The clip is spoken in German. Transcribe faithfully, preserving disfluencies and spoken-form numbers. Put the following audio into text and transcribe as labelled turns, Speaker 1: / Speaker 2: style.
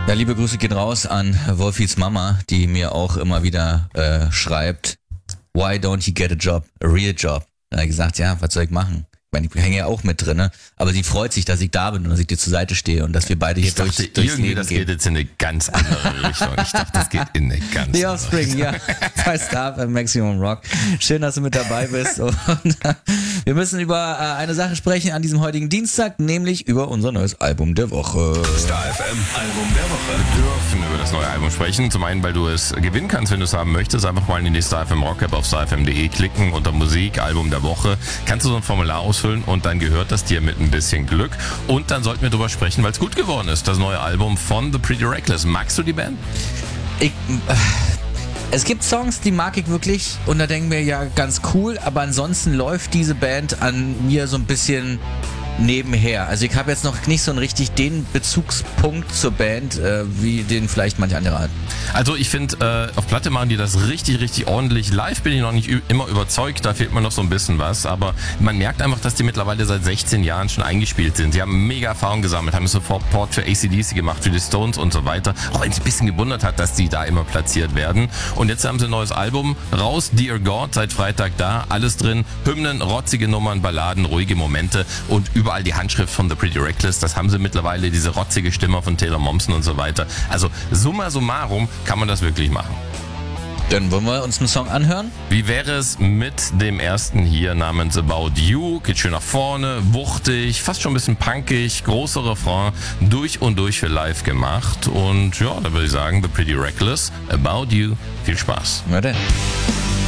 Speaker 1: Ja, liebe Grüße gehen raus an Wolfis Mama, die mir auch immer wieder äh, schreibt, why don't you get a job, a real job? Da habe ich gesagt, ja, was soll ich machen? Ich meine, ich hänge ja auch mit drin, ne? Aber sie freut sich, dass ich da bin und dass ich dir zur Seite stehe und dass wir beide hier
Speaker 2: ich dachte,
Speaker 1: durch, durchs
Speaker 2: irgendwie,
Speaker 1: Leben
Speaker 2: das
Speaker 1: gehen.
Speaker 2: geht jetzt in eine ganz andere Richtung. Ich dachte, das geht in eine ganz
Speaker 1: The
Speaker 2: andere
Speaker 1: Offspring, ja. Bei Star F M Maximum Rock. Schön, dass du mit dabei bist. Und äh, wir müssen über äh, eine Sache sprechen an diesem heutigen Dienstag, nämlich über unser neues Album der Woche.
Speaker 3: Star F M Album der Woche.
Speaker 2: Wir dürfen über das neue Album sprechen. Zum einen, weil du es gewinnen kannst, wenn du es haben möchtest. Einfach mal in die Star F M Rock App auf star f m punkt de klicken, unter Musik, Album der Woche. Kannst du so ein Formular ausfüllen und dann gehört das dir mit ein bisschen Glück. Und dann sollten wir drüber sprechen, weil es gut geworden ist. Das neue Album von The Pretty Reckless. Magst du die Band?
Speaker 1: Ich, äh, es gibt Songs, die mag ich wirklich und da denken wir ja ganz cool, aber ansonsten läuft diese Band an mir so ein bisschen nebenher. Also ich habe jetzt noch nicht so einen richtig den Bezugspunkt zur Band, äh, wie den vielleicht manche andere hatten.
Speaker 2: Also ich finde, äh, auf Platte machen die das richtig, richtig ordentlich. Live bin ich noch nicht ü- immer überzeugt, da fehlt mir noch so ein bisschen was. Aber man merkt einfach, dass die mittlerweile seit sechzehn Jahren schon eingespielt sind. Sie haben mega Erfahrung gesammelt, haben Support für A C D C gemacht, für die Stones und so weiter. Auch wenn es ein bisschen gewundert hat, dass die da immer platziert werden. Und jetzt haben sie ein neues Album raus, Dear God, seit Freitag da. Alles drin, Hymnen, rotzige Nummern, Balladen, ruhige Momente und überall die Handschrift von The Pretty Reckless. Das haben sie mittlerweile, diese rotzige Stimme von Taylor Momsen und so weiter. Also summa summarum kann man das wirklich machen.
Speaker 1: Dann wollen wir uns einen Song anhören.
Speaker 2: Wie wäre es mit dem ersten hier namens About You? Geht schön nach vorne, wuchtig, fast schon ein bisschen punkig, großer Refrain, durch und durch für live gemacht. Und ja, da würde ich sagen, The Pretty Reckless, About You. Viel Spaß.
Speaker 1: Na denn.